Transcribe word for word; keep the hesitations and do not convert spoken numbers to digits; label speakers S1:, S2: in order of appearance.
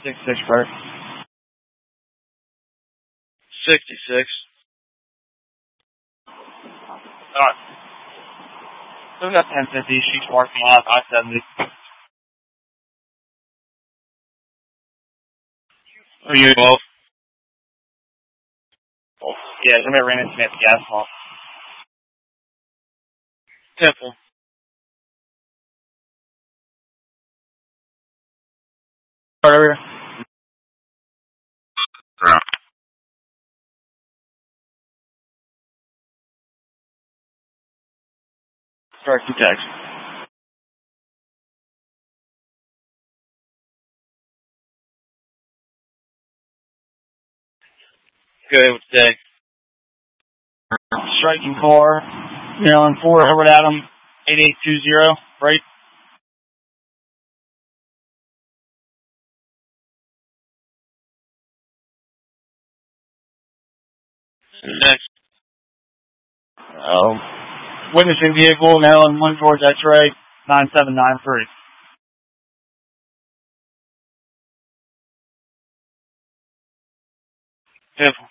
S1: Six six first.
S2: Sixty-six.
S1: Alright. So we got ten fifty, she's parking lot, I seventy.
S2: Are you twelve?
S1: Oh, yeah, somebody ran into me at the gas pump.
S2: Temple.
S1: Start over here.
S2: Yeah.
S1: Start two text.
S2: Good, what's the day?
S1: Striking car, Maryland four, Herbert Adam, eight eight two zero, right?
S2: Next.
S1: Um, witnessing vehicle, Maryland one, George X-ray, nine seven nine three.
S2: Temple.